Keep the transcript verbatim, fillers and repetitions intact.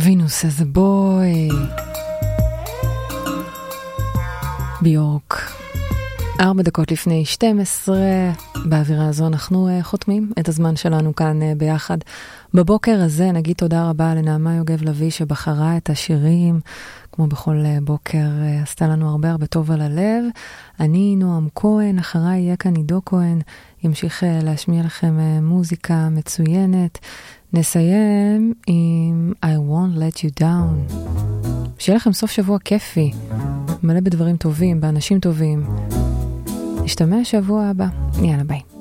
וינוס as a boy ביורק. ארבע דקות לפני שתים עשרה, באווירה הזו אנחנו חותמים את הזמן שלנו כאן ביחד. בבוקר הזה נגיד תודה רבה לנעמה יוגב לוי שבחרה את השירים, כמו בכל בוקר עשתה לנו הרבה הרבה טוב על הלב. אני נועם כהן, אחריי יהיה כאן עידו כהן, ימשיך להשמיע לכם מוזיקה מצוינת. נסיים עם I won't let you down. שיהיה לכם סוף שבוע כיפי, מלא בדברים טובים, באנשים טובים. נשתמע שבוע הבא. יאללה ביי.